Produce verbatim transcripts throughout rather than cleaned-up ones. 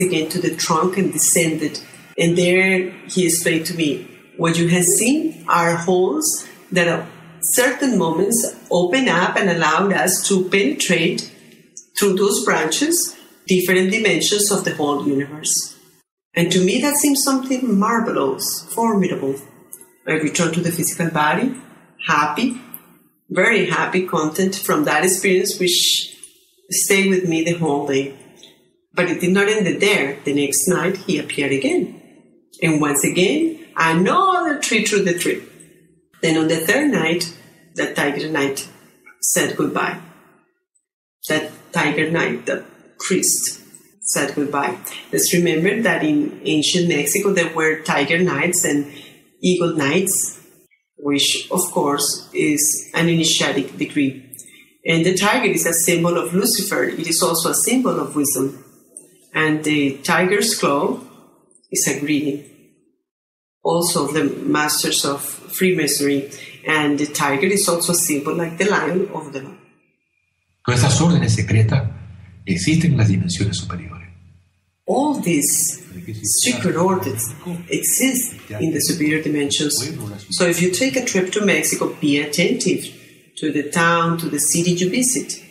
again to the trunk and descended. And there he explained to me, what you have seen are holes that at certain moments open up and allowed us to penetrate through those branches different dimensions of the whole universe. And to me that seems something marvelous, formidable. I returned to the physical body, happy, very happy, content from that experience, which stayed with me the whole day. But it did not end there. The next night, he appeared again. And once again, another trip through the trip. Then on the third night, that tiger night said goodbye. That tiger night, that priest said goodbye. Let's remember that in ancient Mexico, there were tiger nights and eagle nights, which, of course, is an initiatic degree. And the tiger is a symbol of Lucifer. It is also a symbol of wisdom. And the tiger's claw is a greeting, also of the masters of Freemasonry. And the tiger is also a symbol, like the lion, of the law. Todas esas órdenes secretas existen en las dimensiones superiores. All these secret orders exist in the superior dimensions. So if you take a trip to Mexico, be attentive to the town, to the city you visit.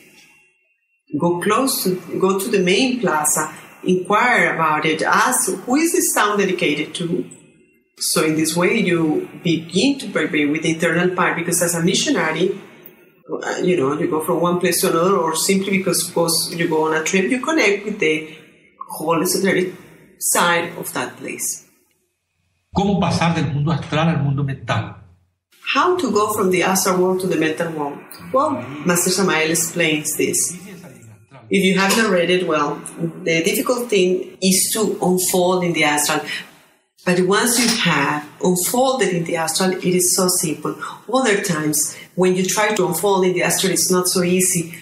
Go close to, go to the main plaza, inquire about it, ask, who is this town dedicated to? So in this way, you begin to vibrate with the internal part, because as a missionary, you know, you go from one place to another, or simply because suppose you go on a trip, you connect with the whole esoteric side of that place. ¿Cómo pasar del mundo astral al mundo mental? How to go from the astral world to the mental world? Well, Master Samael explains this. If you have not read it, well, the difficult thing is to unfold in the astral. But once you have unfolded in the astral, it is so simple. Other times, when you try to unfold in the astral, it's not so easy.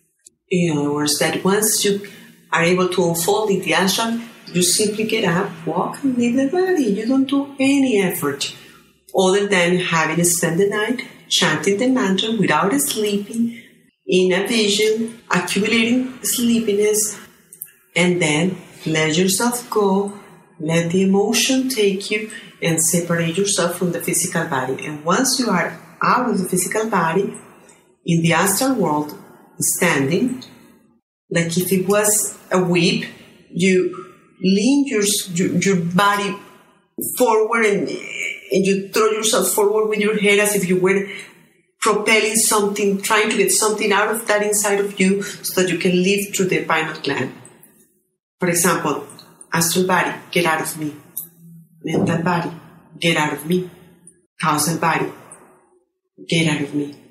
In other words, that once you are able to unfold in the astral, you simply get up, walk, and leave the body. You don't do any effort other than having spent the night chanting the mantra without sleeping, in a vision, accumulating sleepiness, and then let yourself go, let the emotion take you, and separate yourself from the physical body. And once you are out of the physical body, in the astral world, standing, like if it was a whip, you lean your, your, your body forward and, and you throw yourself forward with your head as if you were propelling something, trying to get something out of that inside of you so that you can live through the pineal gland. For example, astral body, get out of me. Mental body, get out of me. Causal body, get out of me.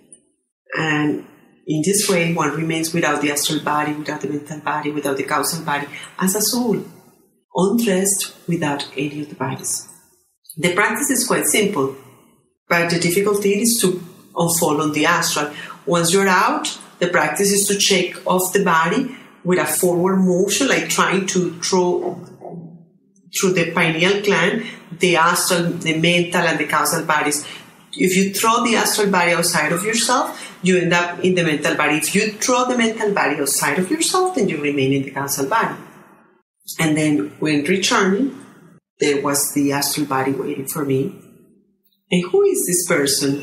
And in this way, one remains without the astral body, without the mental body, without the causal body, as a soul, undressed without any of the bodies. The practice is quite simple, but the difficulty is to unfold on the astral. Once you're out, the practice is to shake off the body with a forward motion, like trying to throw through the pineal gland the astral, the mental, and the causal bodies. If you throw the astral body outside of yourself, you end up in the mental body. If you throw the mental body outside of yourself, then you remain in the causal body. And then when returning, there was the astral body waiting for me. And who is this person?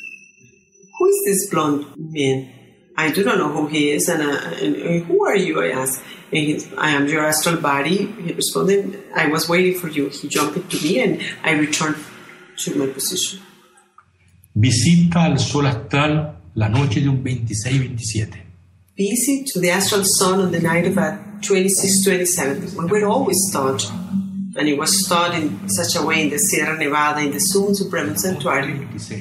Who is this blonde man? I do not know who he is. And, uh, and, and who are you? I asked. And he, I am your astral body. He responded, I was waiting for you. He jumped into me and I returned to my position. Visita al sol astral la noche de un veintiséis veintisiete. Visit to the astral sun on the night of a twenty-six twenty-seven. We were always taught, and it was taught in such a way in the Sierra Nevada, in the Sun Supreme Sanctuary,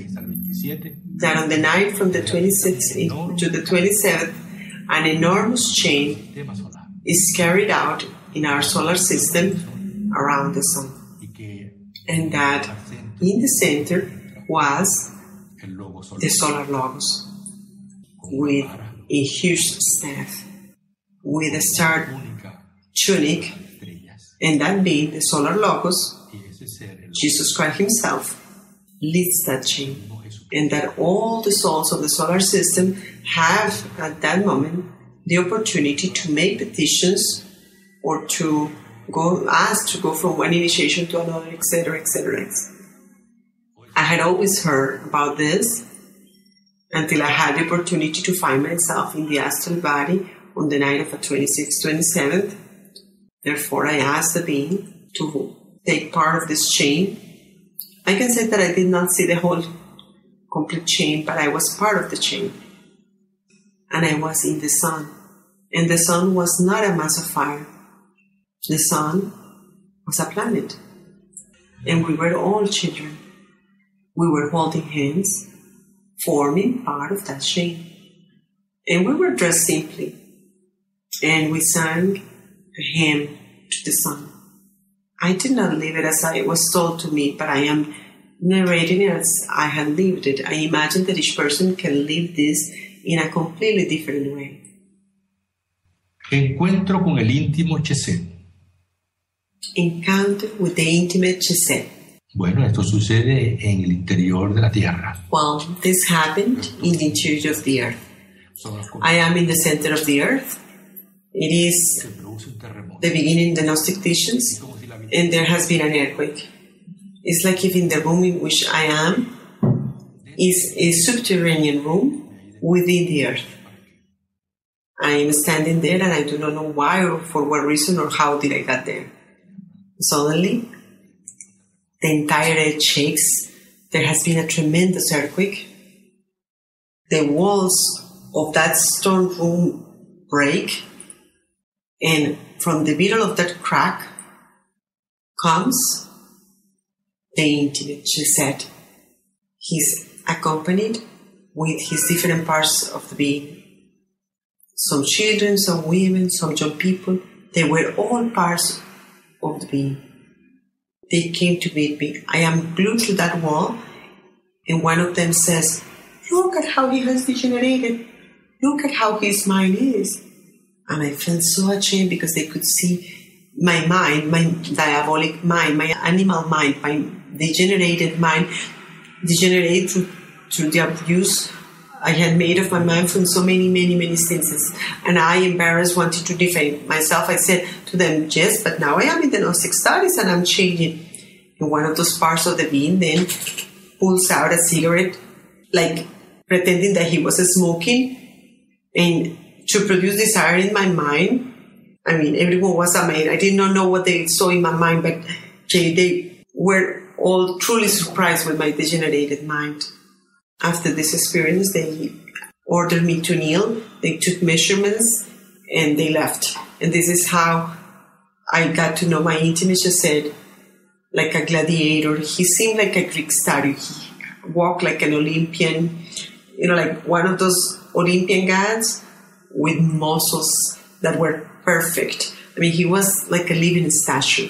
that on the night from the twenty-sixth to the twenty-seventh, an enormous chain is carried out in our solar system around the sun. And that in the center was the solar logos with a huge staff, with a star tunic, and that being the solar logos, Jesus Christ himself leads that chain. And that all the souls of the solar system have at that moment the opportunity to make petitions or to go asked to go from one initiation to another, et cetera, et cetera. I had always heard about this until I had the opportunity to find myself in the astral body on the night of the twenty-sixth, twenty-seventh. Therefore, I asked the being to take part of this chain. I can say that I did not see the whole complete chain, but I was part of the chain. And I was in the sun. And the sun was not a mass of fire. The sun was a planet. And we were all children. We were holding hands, forming part of that chain. And we were dressed simply. And we sang a hymn to the sun. I did not live it as I was told to me, but I am narrating it as I had lived it. I imagine that each person can live this in a completely different way. Encuentro con el íntimo Chesed. Encounter with the intimate Chesed. Bueno, esto sucede en el interior de la Tierra. Well, this happened in the interior of the earth. I am in the center of the earth. It is the beginning of the Gnostic teachings, and there has been an earthquake. It's like if in the room in which I am is a subterranean room within the earth. I am standing there and I do not know why or for what reason or how did I get there. Suddenly, the entire earth shakes. There has been a tremendous earthquake. The walls of that stone room break, and from the middle of that crack comes the intimate Chesed. He's accompanied with his different parts of the being. Some children, some women, some young people, they were all parts of the being. They came to meet me. I am glued to that wall, and one of them says, "Look at how he has degenerated. Look at how his mind is." And I felt so ashamed because they could see my mind, my diabolic mind, my animal mind, my degenerated mind, degenerate through, through the abuse I had made of my mind from so many, many, many instances. And I, embarrassed, wanted to defend myself. I said to them, "Yes, but now I am in the Gnostic studies and I'm changing." And one of those parts of the being then pulls out a cigarette, like pretending that he was smoking, and to produce desire in my mind. I mean, everyone was amazed. I did not know what they saw in my mind, but they, they were all truly surprised with my degenerated mind. After this experience, they ordered me to kneel. They took measurements and they left. And this is how I got to know my intimate Chesed, like a gladiator. He seemed like a Greek statue. He walked like an Olympian, you know, like one of those Olympian gods with muscles that were perfect. I mean, he was like a living statue,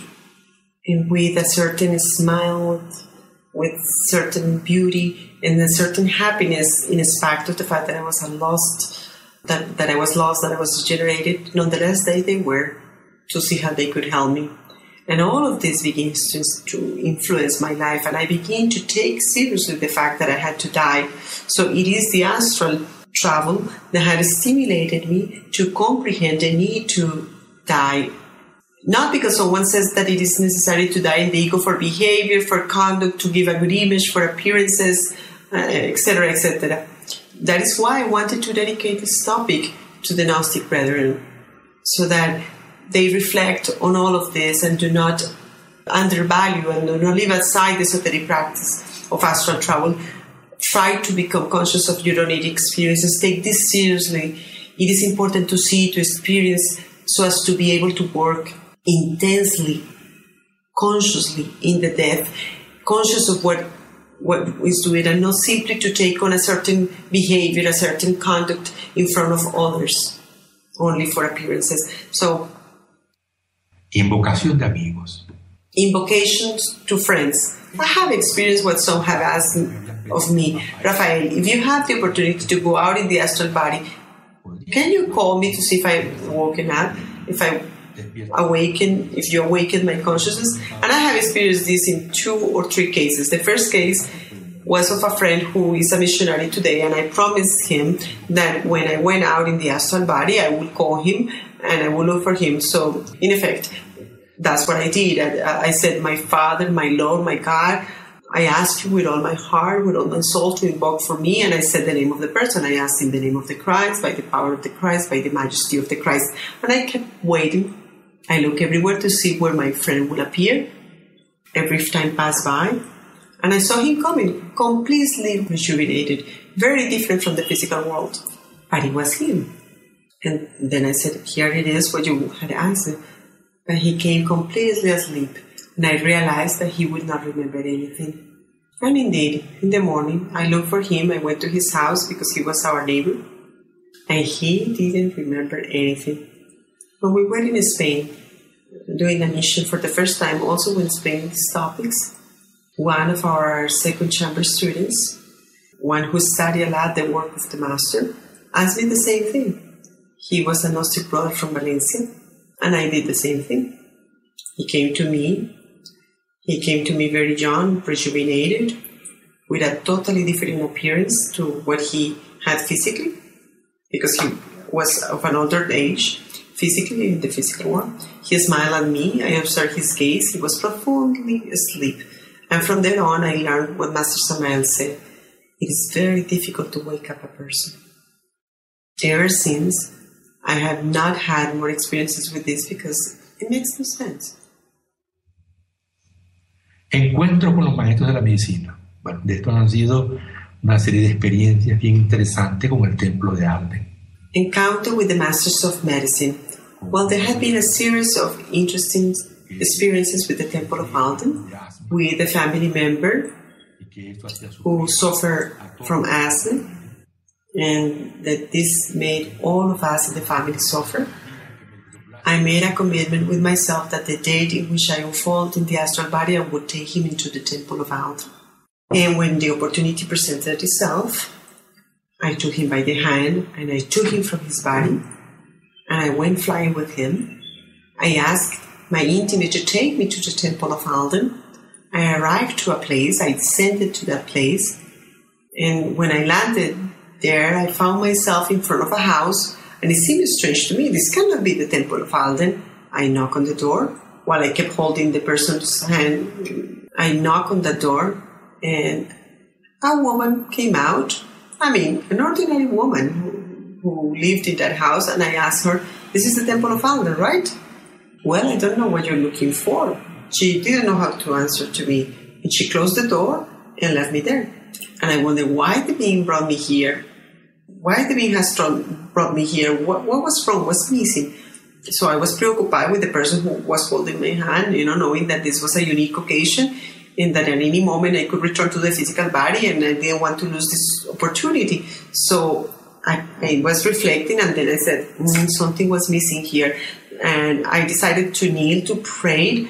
and with a certain smile, with certain beauty and a certain happiness in spite of the fact that I was lost, that, that I was lost, that I was degenerated. Nonetheless, they, they were to see how they could help me. And all of this begins to, to influence my life, and I begin to take seriously the fact that I had to die. So it is the astral travel that had stimulated me to comprehend the need to die. Not because someone says that it is necessary to die in the ego for behavior, for conduct, to give a good image, for appearances, uh, et cetera, et cetera. That is why I wanted to dedicate this topic to the Gnostic brethren, so that they reflect on all of this and do not undervalue and do not leave aside the esoteric practice of astral travel. Try to become conscious of your own experiences. Take this seriously. It is important to see, to experience, so as to be able to work intensely, consciously in the death, conscious of what what is doing, and not simply to take on a certain behavior, a certain conduct in front of others, only for appearances. So, invocación de amigos. Invocations to friends. I have experienced what some have asked of me. Rafael, if you have the opportunity to go out in the astral body, can you call me to see if I've woken up, if I awaken, if you awaken my consciousness? And I have experienced this in two or three cases. The first case was of a friend who is a missionary today, and I promised him that when I went out in the astral body, I would call him and I would look for him. So, in effect, That's what I did. I, I said, my Father, my Lord, my God, I ask you with all my heart, with all my soul to invoke for me. And I said the name of the person. I asked in the name of the Christ, by the power of the Christ, by the majesty of the Christ. And I kept waiting. I look everywhere to see where my friend would appear. Every time passed by. And I saw him coming, completely rejuvenated, very different from the physical world. But it was him. And then I said, here it is, what you had asked. But he came completely asleep. And I realized that he would not remember anything. And indeed, in the morning, I looked for him. I went to his house because he was our neighbor. And he didn't remember anything. When we were in Spain, doing a mission for the first time, also in Spain, these topics, one of our second chamber students, one who studied a lot the work of the Master, asked me the same thing. He was a Gnostic brother from Valencia, and I did the same thing. He came to me. He came to me very young, rejuvenated, with a totally different appearance to what he had physically, because he was of an older age, physically in the physical world. He smiled at me. I observed his gaze. He was profoundly asleep. And from then on, I learned what Master Samael said. It is very difficult to wake up a person. Ever since, I have not had more experiences with this because it makes no sense. Encuentro con los maestros de la medicina. Bueno, de estos han sido una serie de experiencias bien interesantes con el templo de Alden. Encounter with the Masters of Medicine. Well, there have been a series of interesting experiences with the Temple of Alden, with a family member who suffered from asthma, and that this made all of us in the family suffer. I made a commitment with myself that the date in which I unfold in the astral body, I would take him into the Temple of Alden. And when the opportunity presented itself, I took him by the hand and I took him from his body and I went flying with him. I asked my intimate to take me to the Temple of Alden. I arrived to a place, I descended to that place, and when I landed there, I found myself in front of a house, and it seemed strange to me. This cannot be the Temple of Alden. I knock on the door while I kept holding the person's hand. I knock on the door, and a woman came out. I mean, an ordinary woman who, who lived in that house, and I asked her, "This is the Temple of Alden, right?" "Well, I don't know what you're looking for." She didn't know how to answer to me, and she closed the door and left me there. And I wondered why the being brought me here. Why the being has brought me here? What, what was wrong? What's missing? So I was preoccupied with the person who was holding my hand, you know, knowing that this was a unique occasion and that at any moment I could return to the physical body, and I didn't want to lose this opportunity. So I, I was reflecting, and then I said, mm, something was missing here. And I decided to kneel to pray,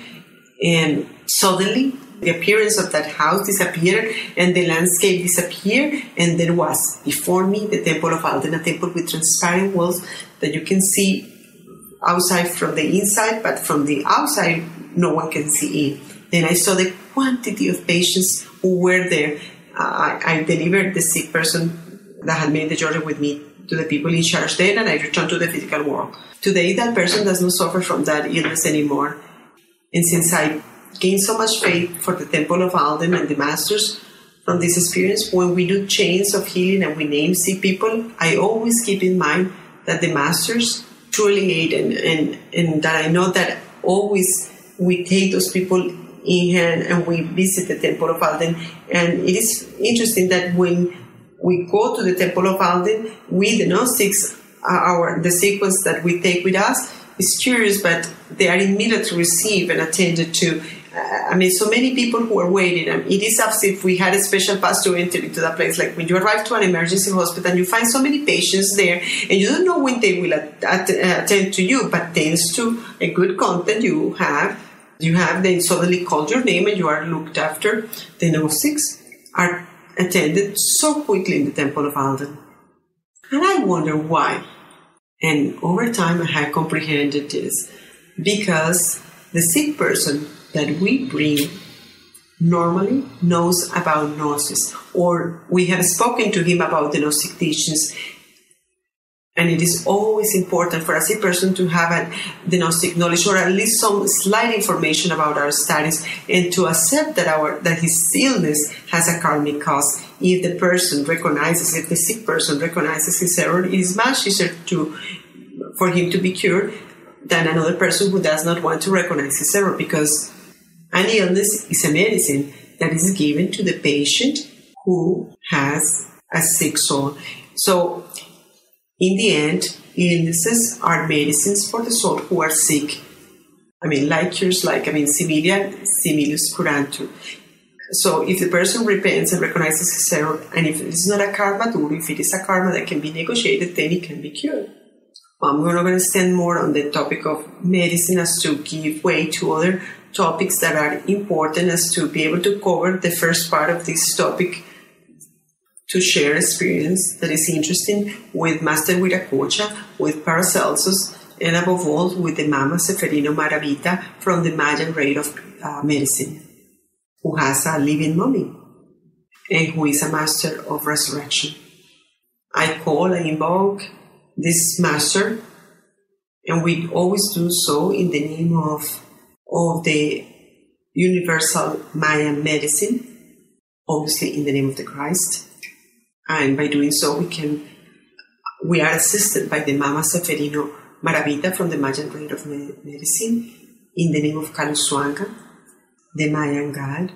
and suddenly the appearance of that house disappeared and the landscape disappeared, and there was before me the Temple of Alden, a temple with transparent walls that you can see outside from the inside, but from the outside no one can see in. Then I saw the quantity of patients who were there. Uh, I, I delivered the sick person that had made the journey with me to the people in charge then, and I returned to the physical world. Today that person does not suffer from that illness anymore. And since I gained so much faith for the Temple of Alden and the Masters from this experience, when we do chains of healing and we name sick people, I always keep in mind that the Masters truly aid, and, and, and that I know that always we take those people in hand and we visit the Temple of Alden. And it is interesting that when we go to the Temple of Alden, we, the Gnostics, our the sequence that we take with us is curious, but they are immediately received and attended to. Uh, I mean, so many people who are waiting. I mean, it is as if we had a special pass to enter into that place. Like when you arrive to an emergency hospital and you find so many patients there, and you don't know when they will at, at, uh, attend to you, but thanks to a good content you have, you have they suddenly called your name and you are looked after. The Gnostics are attended so quickly in the Temple of Alden. And I wonder why. And over time I have comprehended this, because the sick person that we bring normally knows about Gnosis, or we have spoken to him about the Gnostic teachings, And it is always important for a sick person to have a diagnostic knowledge or at least some slight information about our status and to accept that our that his illness has a karmic cause. If the person recognizes, if the sick person recognizes his error, it is much easier to, for him to be cured than another person who does not want to recognize his error, because an illness is a medicine that is given to the patient who has a sick soul. So, in the end, illnesses are medicines for the soul who are sick. I mean, like cures, like, I mean, similia similus curantur. So if the person repents and recognizes his error, and if it is not a karma duro, if it is a karma that can be negotiated, then it can be cured. Um, we're not going to stand more on the topic of medicine as to give way to other topics that are important, as to be able to cover the first part of this topic, to share experience that is interesting with Master Viracocha, with Paracelsus, and above all with the Mama Seferino Maravita from the Mayan Rite of uh, Medicine, who has a living mummy and who is a master of resurrection. I call, I invoke this master, and we always do so in the name of, of the universal Mayan medicine, obviously in the name of the Christ. And by doing so, we can we are assisted by the Mama Seferino Maravita from the Mayan Rite of Medicine in the name of Kalusuanga, the Mayan god.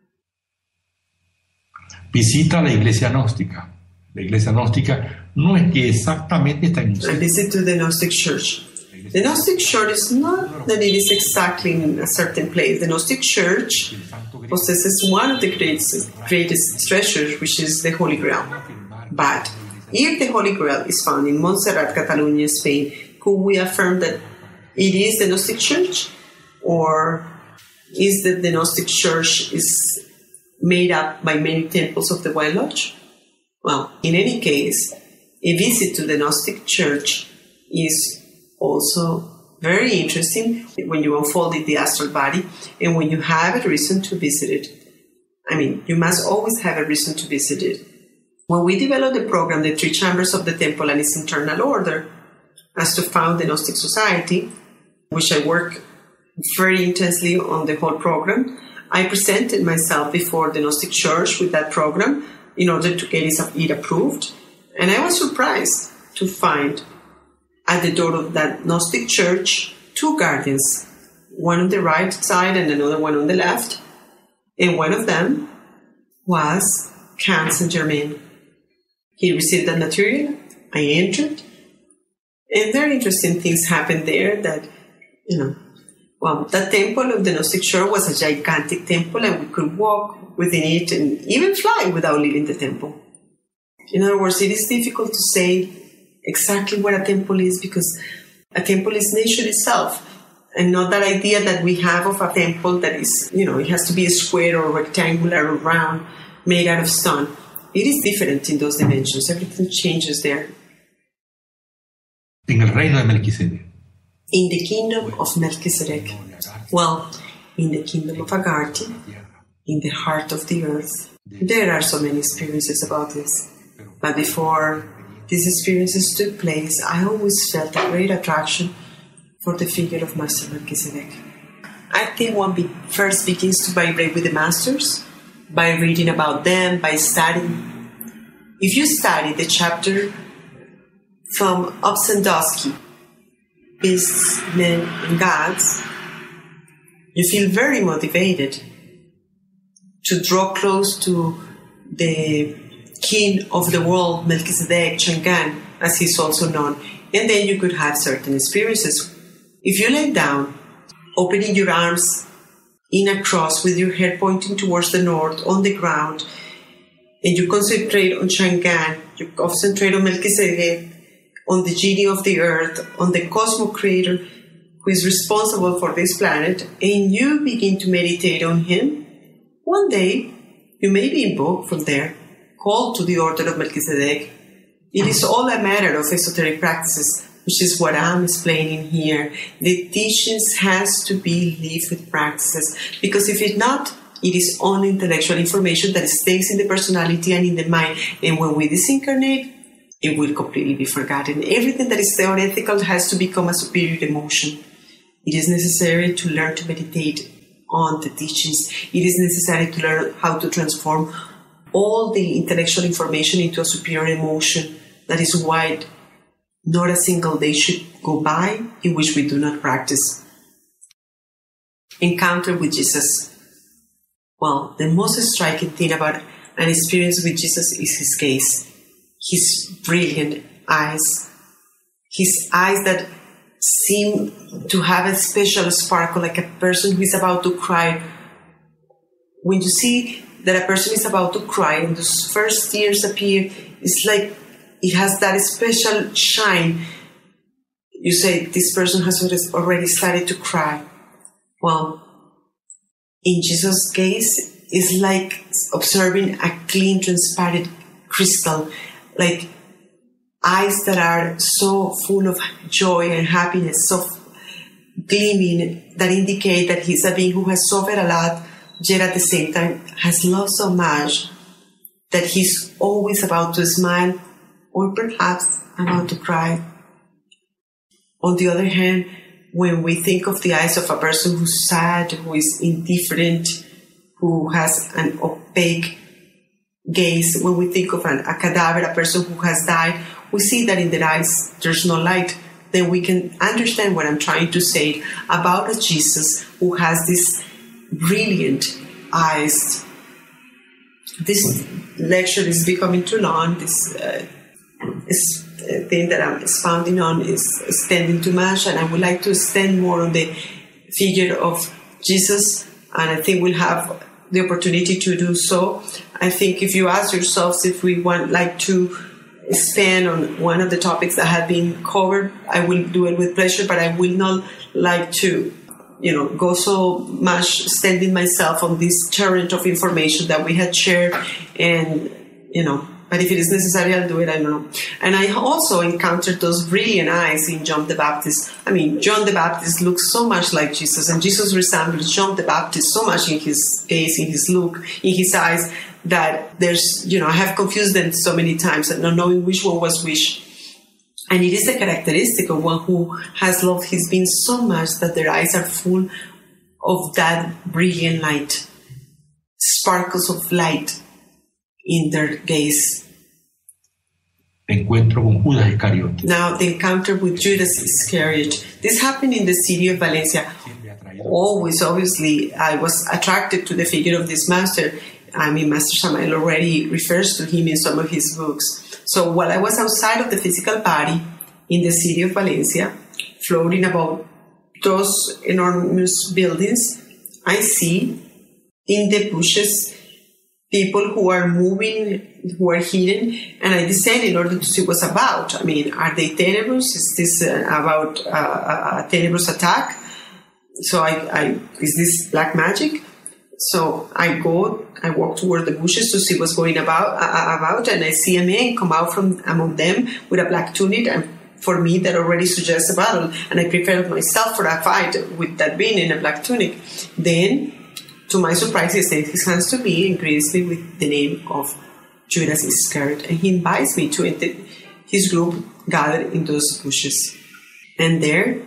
Visita la iglesia gnóstica. La iglesia gnóstica no es que exactamente está en un I visit to the Gnostic Church. The Gnostic Church is not that it is exactly in a certain place. The Gnostic Church possesses one of the greatest, greatest treasures, which is the Holy Grail. But if the Holy Grail is found in Montserrat, Catalonia, Spain, could we affirm that it is the Gnostic Church? Or is that the Gnostic Church is made up by many temples of the White Lodge? Well, in any case, a visit to the Gnostic Church is also very interesting when you unfold in the astral body and when you have a reason to visit it. I mean, you must always have a reason to visit it. When we developed the program, The Three Chambers of the Temple and Its Internal Order, as to found the Gnostic Society, which I work very intensely on the whole program, I presented myself before the Gnostic Church with that program in order to get it approved. And I was surprised to find at the door of that Gnostic Church two guardians, one on the right side and another one on the left. And one of them was Count Saint Germain. He received that material, I entered, and very interesting things happened there that, you know, well, that temple of the Gnostic Church was a gigantic temple, and we could walk within it and even fly without leaving the temple. In other words, it is difficult to say exactly what a temple is, because a temple is nature itself, and not that idea that we have of a temple that is, you know, it has to be a square or rectangular or round, made out of stone. It is different in those dimensions. Everything changes there. En el reino de Melquisedec. In the kingdom of Melchizedek. Well, in the kingdom of Agartha, in the heart of the earth. There are so many experiences about this. But before these experiences took place, I always felt a great attraction for the figure of Master Melchizedek. I think one be- first begins to vibrate with the masters, by reading about them, by studying. If you study the chapter from Obsendowski, Beasts, Men, and Gods, you feel very motivated to draw close to the king of the world, Melchizedek, Chang'an, as he's also known. And then you could have certain experiences. If you lay down, opening your arms in a cross with your head pointing towards the north on the ground, and you concentrate on Chang'an, you concentrate on Melchizedek, on the genie of the earth, on the cosmos creator who is responsible for this planet, and you begin to meditate on him, one day you may be invoked from there, called to the order of Melchizedek. It is all a matter of esoteric practices, which is what I'm explaining here. The teachings has to be lived with practices, because if it's not, it is only intellectual information that stays in the personality and in the mind. And when we disincarnate, it will completely be forgotten. Everything that is theoretical has to become a superior emotion. It is necessary to learn to meditate on the teachings. It is necessary to learn how to transform all the intellectual information into a superior emotion. That is why not a single day should go by in which we do not practice. Encounter with Jesus. Well, the most striking thing about an experience with Jesus is his gaze. His brilliant eyes. His eyes that seem to have a special sparkle, like a person who is about to cry. When you see that a person is about to cry and those first tears appear, it's like it has that special shine. You say, this person has already started to cry. Well, in Jesus' gaze, it's like observing a clean, transparent crystal, like eyes that are so full of joy and happiness, so gleaming, that indicate that he's a being who has suffered a lot, yet at the same time has loved so much that he's always about to smile or perhaps about to cry. On the other hand, when we think of the eyes of a person who's sad, who is indifferent, who has an opaque gaze, when we think of an, a cadaver, a person who has died, we see that in their eyes there's no light. Then we can understand what I'm trying to say about a Jesus who has these brilliant eyes. This lecture is becoming too long. This uh, is thing that I'm expounding on is extending too much, and I would like to extend more on the figure of Jesus, and I think we'll have the opportunity to do so. I think if you ask yourselves if we want like to expand on one of the topics that have been covered, I will do it with pleasure, but I will not like to, you know, go so much extending myself on this torrent of information that we had shared, and, you know, but if it is necessary, I'll do it, I don't know. And I also encountered those brilliant eyes in John the Baptist. I mean, John the Baptist looks so much like Jesus, and Jesus resembles John the Baptist so much in his gaze, in his look, in his eyes, that there's, you know, I have confused them so many times and not knowing which one was which. And it is a characteristic of one who has loved his being so much that their eyes are full of that brilliant light, sparkles of light in their gaze. Encuentro con Judas Iscariote. Now, the encounter with Judas Iscariot. This happened in the city of Valencia. Always, obviously, I was attracted to the figure of this master. I mean, Master Samael already refers to him in some of his books. So while I was outside of the physical body in the city of Valencia, floating above those enormous buildings, I see in the bushes people who are moving, who are hidden, and I descend in order to see what's about. I mean, are they tenebrous? Is this uh, about uh, a tenebrous attack? So I, I, is this black magic? So I go, I walk toward the bushes to see what's going about, uh, about, and I see a man come out from among them with a black tunic, and for me that already suggests a battle, and I prepared myself for a fight with that being in a black tunic. Then, to my surprise, he extends his hands to me and greets me with the name of Judas Iscariot, and he invites me to enter his group gathered in those bushes. And there,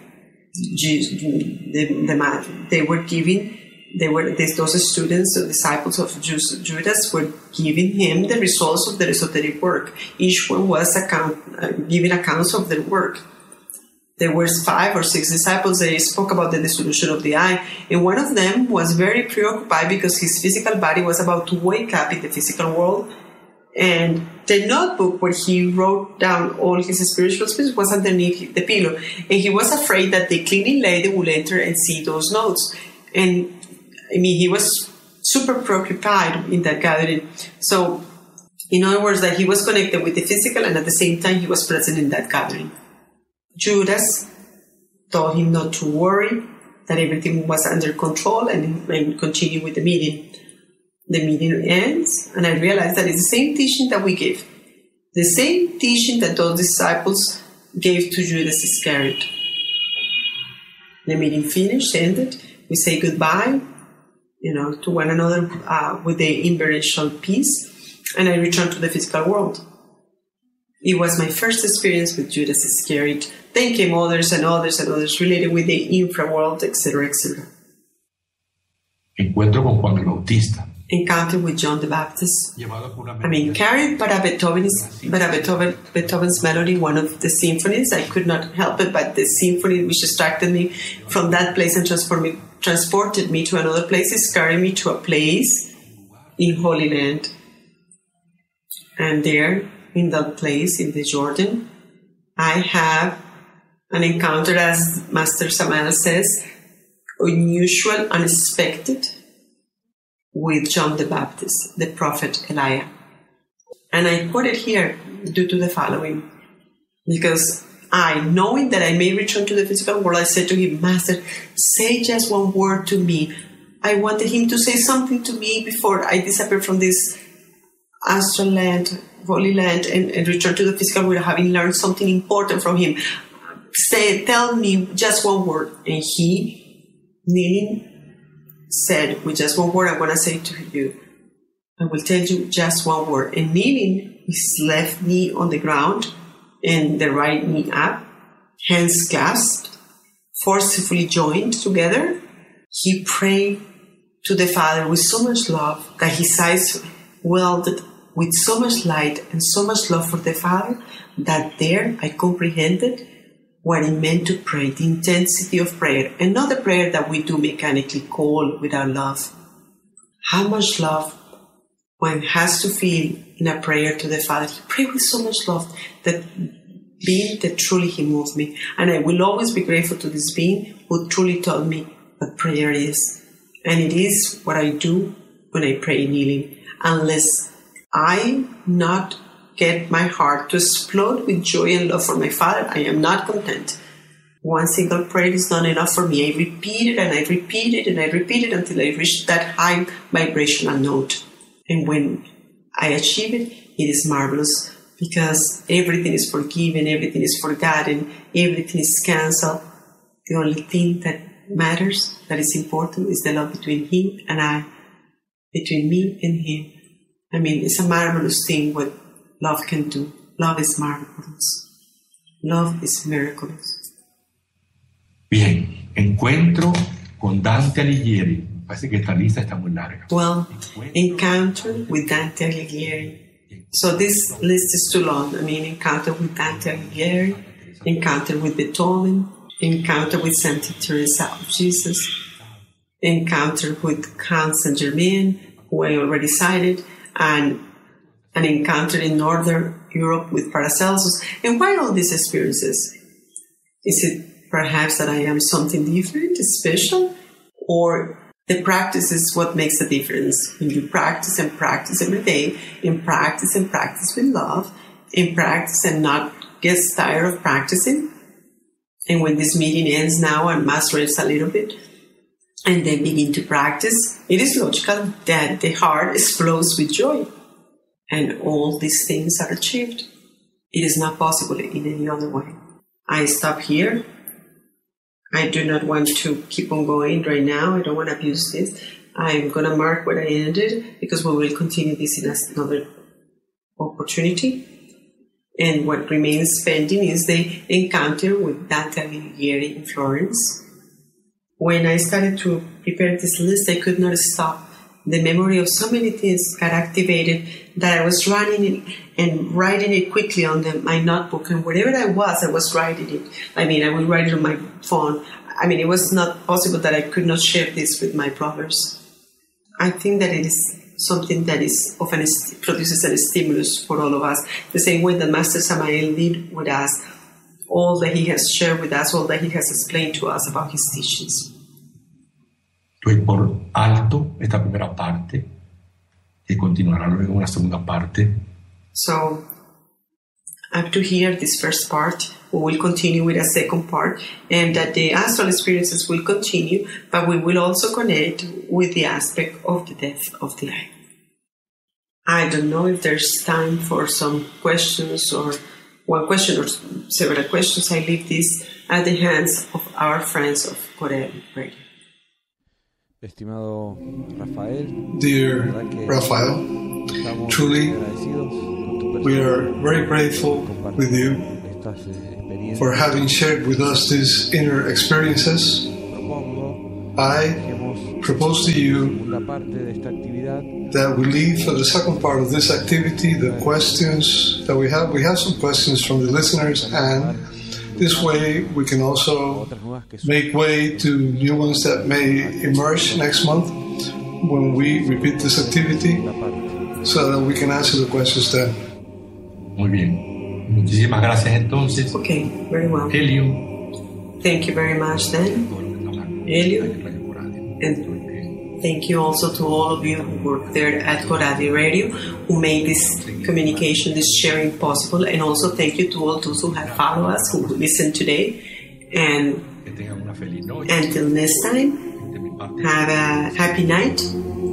the, the, they were giving, they were those students, the disciples of Judas, were giving him the results of their esoteric work. Each one was account, uh, giving accounts of their work. There were five or six disciples. They spoke about the dissolution of the eye, and one of them was very preoccupied because his physical body was about to wake up in the physical world. And the notebook where he wrote down all his spiritual speeches was underneath the pillow, and he was afraid that the cleaning lady would enter and see those notes. And I mean, he was super preoccupied in that gathering. So, in other words, that he was connected with the physical, and at the same time, he was present in that gathering. Judas told him not to worry, that everything was under control, and, and continue with the meeting. The meeting ends, and I realized that it's the same teaching that we give. The same teaching that those disciples gave to Judas Iscariot. The meeting finished, ended. We say goodbye, you know, to one another uh, with the inverential peace, and I return to the physical world. It was my first experience with Judas Iscariot. Then came others and others and others related with the infraworld, et cetera, et cetera. Encuentro con Juan el Bautista. Encounter with John the Baptist. I mean, carried by Beethoven's, by Beethoven, Beethoven's melody, one of the symphonies. I could not help it, but the symphony which distracted me from that place and transformed me, transported me to another place, is carrying me to a place in Holy Land. And there, in that place, in the Jordan, I have an encounter, as Master Samael says, unusual, unexpected, with John the Baptist, the prophet Elijah. And I quote it here due to the following. Because I, knowing that I may return to the physical world, I said to him, Master, say just one word to me. I wanted him to say something to me before I disappear from this astral land, holy land, and, and return to the physical world, having learned something important from him. Say, tell me just one word. And he, kneeling, said, with just one word, I'm going to say to you, I will tell you just one word. And kneeling, his left knee on the ground and the right knee up, hands clasped, forcefully joined together, he prayed to the Father with so much love that his eyes welled with so much light and so much love for the Father that there I comprehended what it meant to pray, the intensity of prayer, and not the prayer that we do mechanically call without love. How much love one has to feel in a prayer to the Father. He prayed with so much love that being that truly he moved me. And I will always be grateful to this being who truly told me what prayer is. And it is what I do when I pray kneeling. Unless I not get my heart to explode with joy and love for my Father, I am not content. One single prayer is not enough for me. I repeat it and I repeat it and I repeat it until I reach that high vibrational note. And when I achieve it, it is marvelous because everything is forgiven, everything is forgotten, everything is cancelled. The only thing that matters, that is important, is the love between him and I, between me and him. I mean, it's a marvelous thing what love can do. Love is marvelous. Love is miraculous. Bien, encuentro con Dante Alighieri. Parece que esta lista está muy larga. Well, encounter with Dante Alighieri. So this list is too long. I mean, encounter with Dante Alighieri, encounter with Beethoven, encounter with Santa Teresa of Jesus, encounter with Count Saint-Germain, who I already cited, and an encounter in Northern Europe with Paracelsus. And why all these experiences? Is it perhaps that I am something different, special? Or the practice is what makes a difference? When you practice and practice every day, and practice and practice with love, and practice and not get tired of practicing. And when this meeting ends now and Mass rests a little bit, and then begin to practice, it is logical that the heart explodes with joy. And all these things are achieved. It is not possible in any other way. I stop here. I do not want to keep on going right now. I don't want to abuse this. I'm going to mark where I ended because we will continue this in another opportunity. And what remains pending is the encounter with Dante Alighieri in Florence. When I started to prepare this list, I could not stop. The memory of so many things got activated that I was running it and writing it quickly on the, my notebook. And wherever I was, I was writing it. I mean, I would write it on my phone. I mean, it was not possible that I could not share this with my brothers. I think that it is something that is often produces a stimulus for all of us. The same way that Master Samael did with us, all that he has shared with us, all that he has explained to us about his teachings. Doy por alto esta primera parte y continuará luego una segunda parte. So, up to here, this first part, we will continue with a second part, and that the astral experiences will continue, but we will also connect with the aspect of the death of the eye. I don't know if there's time for some questions or one question or several questions. I leave this at the hands of our friends of Corel Radio. Estimado Rafael, Dear Rafael, truly We are very grateful with you for having shared with us these inner experiences. I propose to you that we leave for the second part of this activity the questions that we have. We have some questions from the listeners, and this way we can also make way to new ones that may emerge next month when we repeat this activity, so that we can answer the questions then. Muy bien. Muchísimas gracias entonces. Okay, very well. Helium. Thank you very much then, Helium. And thank you also to all of you who work there at Coradi Radio, who made this communication, this sharing possible. And also thank you to all those who have followed us, who listened today. And until next time, have a happy night